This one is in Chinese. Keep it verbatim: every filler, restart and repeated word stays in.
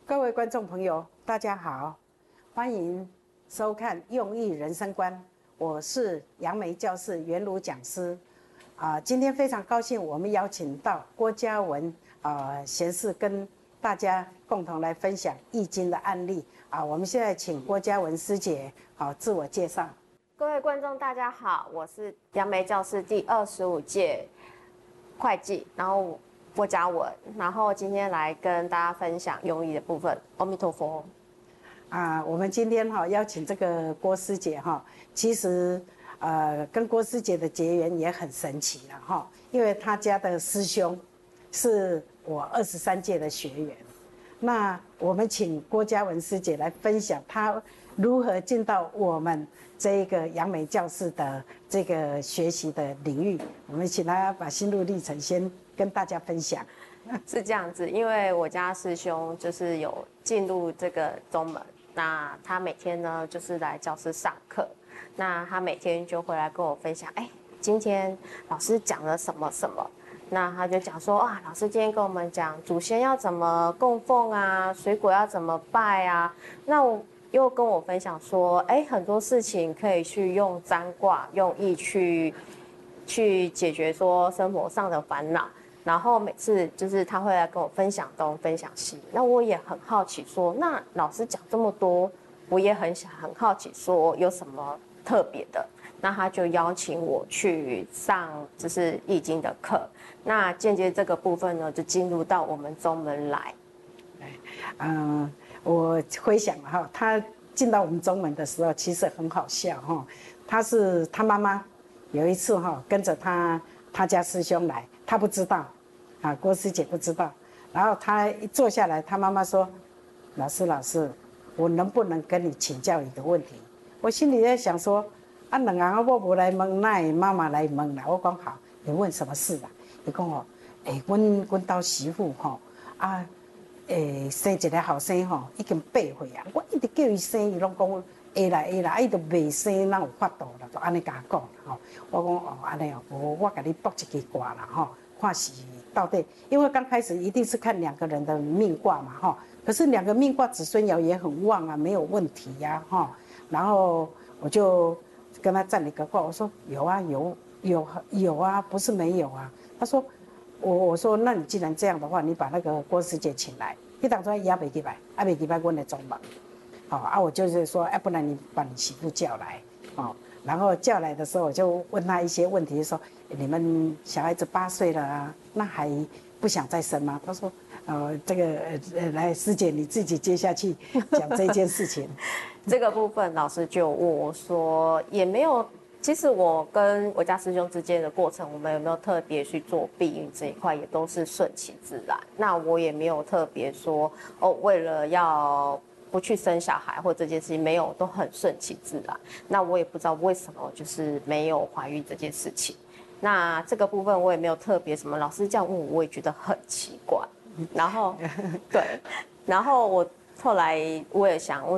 各位观众朋友，大家好，欢迎收看《用益人生观》，我是杨梅教室袁如讲师。啊、今天非常高兴，我们邀请到郭嘉文啊贤士跟大家共同来分享易经的案例啊。我们现在请郭嘉文师姐好、自我介绍。 各位观众，大家好，我是杨梅教室第二十五届会计，然后郭嘉文，然后今天来跟大家分享用益的部分。阿弥陀佛。 啊，我们今天哈、邀请这个郭师姐哈、其实呃跟郭师姐的结缘也很神奇了哈、因为她家的师兄是我二十三届的学员。那我们请郭嘉文师姐来分享她如何进到我们这一个杨梅教室的这个学习的领域。我们请她把心路历程先跟大家分享。 是这样子，因为我家师兄就是有进入这个宗门，那他每天呢就是来教室上课，那他每天就会来跟我分享，哎，今天老师讲了什么什么，那他就讲说啊，老师今天跟我们讲祖先要怎么供奉啊，水果要怎么拜啊，那我又跟我分享说，哎，很多事情可以去用占卦、用易去去解决说生活上的烦恼。然后每次就是他会来跟我分享东分享西，那我也很好奇说，那老师讲这么多，我也很想很好奇说有什么特别的，那他就邀请我去上就是易经的课，那间接这个部分呢就进入到我们宗门来。 嗯、呃，我回想哈，他进到我们宗门的时候，其实很好笑哈。他是他妈妈有一次哈跟着他他家师兄来，他不知道。啊，郭师姐不知道，然后她一坐下来，她妈妈说：“老师，老师，我能不能跟你请教一个问题？”我心里在想说：“啊，两个我无来问，那妈妈来问啦。”我讲好，你问什么事啦？伊讲哦，诶，阮阮兜媳妇吼啊，诶，生一个后生吼，已经八岁啊，我一直叫伊生，伊拢讲会啦会啦，伊都未生，哪有法度啦？就安尼甲我讲吼。我讲哦，安尼哦，我我甲你卜一支卦啦吼，看是。到底，因为刚开始一定是看两个人的命卦嘛，哈。可是两个命卦子孙爻也很旺啊，没有问题呀、啊，哈。然后我就跟他占了一个卦，我说有啊，有有有啊，不是没有啊。他说我我说那你既然这样的话，你把那个郭师姐请来，你当初也没给来，啊没给来，我来装忙。好啊，我就是说，哎，不然你把你媳妇叫来，哦。然后叫来的时候，我就问他一些问题，说你们小孩子八岁了啊，那还不想再生吗？他说，呃，这个呃，来师姐你自己接下去讲这件事情。 这个部分老师就问我说，也没有，其实我跟我家师兄之间的过程，我们有没有特别去做避孕这一块，也都是顺其自然。那我也没有特别说哦，为了要。不去生小孩或这件事情没有，都很顺其自然。那我也不知道为什么就是没有怀孕这件事情。那这个部分我也没有特别什么，老师这样问我，我也觉得很奇怪。然后，对，然后我后来我也想问。